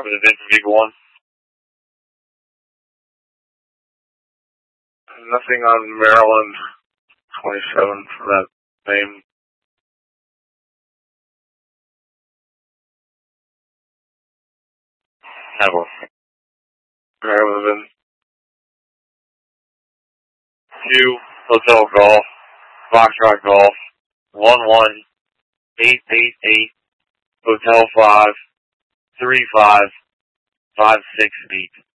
Coming in from Eagle 1. Nothing on Maryland 27 for that name. Never. Maryland. Q, Hotel Golf, Foxtrot Golf, 11888, Hotel 5, 35, 568.